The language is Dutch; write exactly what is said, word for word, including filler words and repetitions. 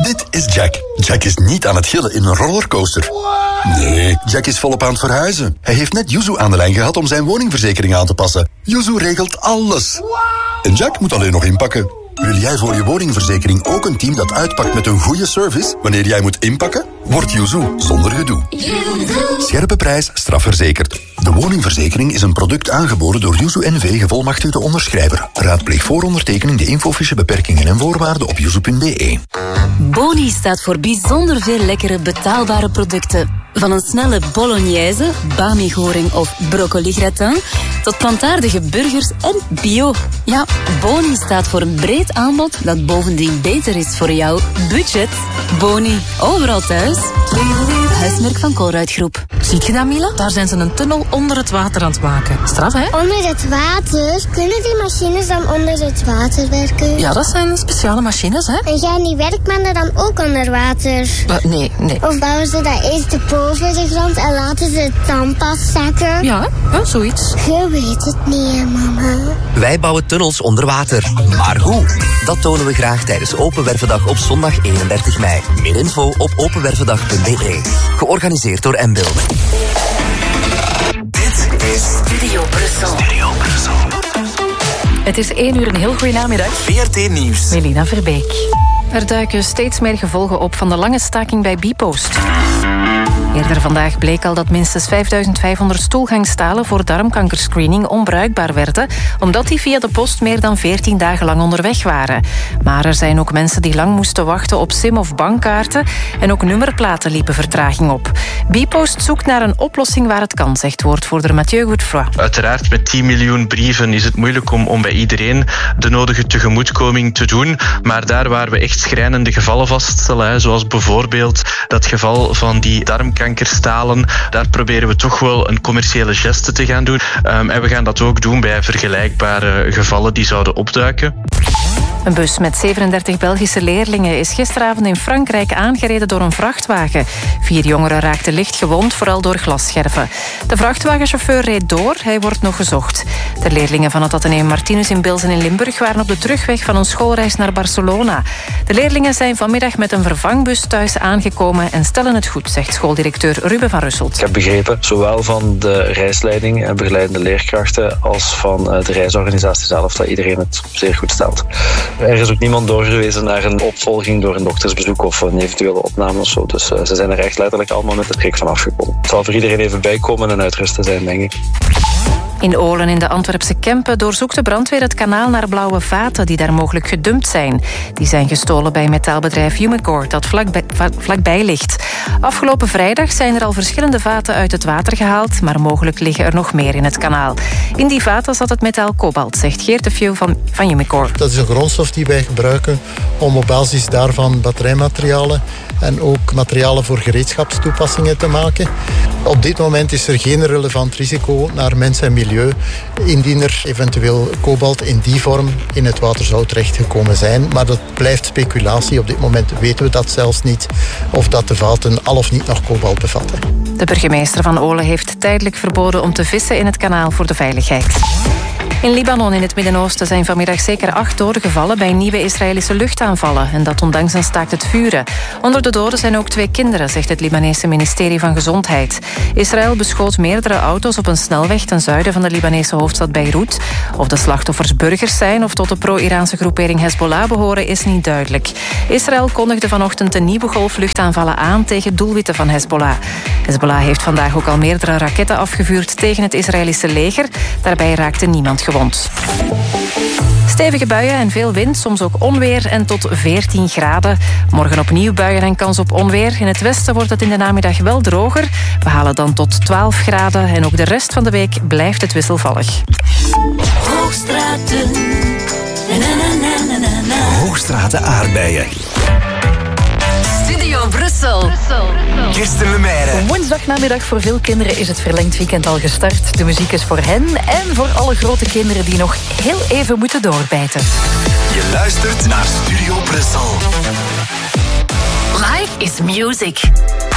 Dit is Jack. Jack is niet aan het gillen in een rollercoaster. Nee, Jack is volop aan het verhuizen. Hij heeft net Yuzu aan de lijn gehad om zijn woningverzekering aan te passen. Yuzu regelt alles. En Jack moet alleen nog inpakken. Wil jij voor je woningverzekering ook een team dat uitpakt met een goede service wanneer jij moet inpakken? Word Yuzu zonder gedoe. Scherpe prijs, strafverzekerd. De woningverzekering is een product aangeboden door Yuzu N V, gevolmachtigde onderschrijver. Raadpleeg voor ondertekening de infofiche beperkingen en voorwaarden op yuzu punt b e. Boni staat voor bijzonder veel lekkere betaalbare producten. Van een snelle bolognese, bami-goring of broccoli-gratin tot plantaardige burgers en bio. Ja, Boni staat voor een breed aanbod dat bovendien beter is voor jouw budget. Boni, overal thuis. Huismerk van Colruyt Groep. Ziet je dat, Mila? Daar zijn ze een tunnel onder het water aan het maken. Straf, hè? Onder het water? Kunnen die machines dan onder het water werken? Ja, dat zijn speciale machines, hè? En gaan die werkmannen dan ook onder water? Uh, nee, nee. Of bouwen ze dat eerst boven de grond en laten ze het dan pas zakken? Ja, ja, zoiets. Je weet het niet, hè, mama. Wij bouwen tunnels onder water. Maar hoe? Dat tonen we graag tijdens Open Wervendag op zondag eenendertig mei. Meer info op openwervendag punt b e. Georganiseerd door Embil. Dit is Studio Brussel. Studio Brussel. Het is één uur, een heel goede namiddag. V R T Nieuws. Melina Verbeek. Er duiken steeds meer gevolgen op van de lange staking bij Bipost. Eerder vandaag bleek al dat minstens vijfduizend vijfhonderd stoelgangstalen voor darmkankerscreening onbruikbaar werden, omdat die via de post meer dan veertien dagen lang onderweg waren. Maar er zijn ook mensen die lang moesten wachten op sim- of bankkaarten en ook nummerplaten liepen vertraging op. Bipost zoekt naar een oplossing waar het kan, zegt woordvoerder Mathieu Godefroy. Uiteraard, met tien miljoen brieven is het moeilijk om, om bij iedereen de nodige tegemoetkoming te doen, maar daar waar we echt schrijnende gevallen vaststellen, zoals bijvoorbeeld dat geval van die darmkankerstalen, kankerstalen. Daar proberen we toch wel een commerciële geste te gaan doen. Um, en we gaan dat ook doen bij vergelijkbare gevallen die zouden opduiken. Een bus met zevenendertig Belgische leerlingen is gisteravond in Frankrijk aangereden door een vrachtwagen. Vier jongeren raakten licht gewond, vooral door glasscherven. De vrachtwagenchauffeur reed door, hij wordt nog gezocht. De leerlingen van het Atheneum Martinus in Bilzen in Limburg waren op de terugweg van een schoolreis naar Barcelona. De leerlingen zijn vanmiddag met een vervangbus thuis aangekomen en stellen het goed, zegt schooldirecteur Ruben van Russelt. Ik heb begrepen, zowel van de reisleiding en begeleidende leerkrachten als van de reisorganisatie zelf, dat iedereen het zeer goed stelt. Er is ook niemand doorgewezen naar een opvolging door een doktersbezoek of een eventuele opname of zo. Dus uh, ze zijn er echt letterlijk allemaal met de schrik van afgekomen. Het zal voor iedereen even bijkomen en uitrusten zijn, denk ik. In Olen in de Antwerpse Kempen doorzoekt de brandweer het kanaal naar blauwe vaten die daar mogelijk gedumpt zijn. Die zijn gestolen bij metaalbedrijf Umicore dat vlakbij, vlakbij ligt. Afgelopen vrijdag zijn er al verschillende vaten uit het water gehaald, maar mogelijk liggen er nog meer in het kanaal. In die vaten zat het metaal kobalt, zegt Geert de Fieu van, van Umicore. Dat is een grondstof die wij gebruiken om op basis daarvan batterijmaterialen en ook materialen voor gereedschapstoepassingen te maken. Op dit moment is er geen relevant risico naar mens en milieu, indien er eventueel kobalt in die vorm in het water zou terechtgekomen zijn. Maar dat blijft speculatie. Op dit moment weten we dat zelfs niet, of dat de vaten al of niet nog kobalt bevatten. De burgemeester van Olen heeft tijdelijk verboden om te vissen in het kanaal voor de veiligheid. In Libanon in het Midden-Oosten zijn vanmiddag zeker acht doden gevallen bij nieuwe Israëlische luchtaanvallen. En dat ondanks een staakt het vuren. Onder de doden zijn ook twee kinderen, zegt het Libanese ministerie van Gezondheid. Israël beschoot meerdere auto's op een snelweg ten zuiden van de Libanese hoofdstad Beirut. Of de slachtoffers burgers zijn of tot de pro-Iraanse groepering Hezbollah behoren is niet duidelijk. Israël kondigde vanochtend een nieuwe golf luchtaanvallen aan tegen doelwitten van Hezbollah. Hezbollah heeft vandaag ook al meerdere raketten afgevuurd tegen het Israëlische leger. Daarbij raakte niemand gewond. Stevige buien en veel wind, soms ook onweer en tot veertien graden. Morgen opnieuw buien en kans op onweer. In het westen wordt het in de namiddag wel droger. We halen dan tot twaalf graden en ook de rest van de week blijft het wisselvallig. Hoogstraten. Na, na, na, na, na. Hoogstraten aardbeien. Studio Brussel. Kirsten Lemaire. Woensdagnamiddag voor veel kinderen is het verlengd weekend al gestart. De muziek is voor hen en voor alle grote kinderen die nog heel even moeten doorbijten. Je luistert naar Studio Brussel. Life is music.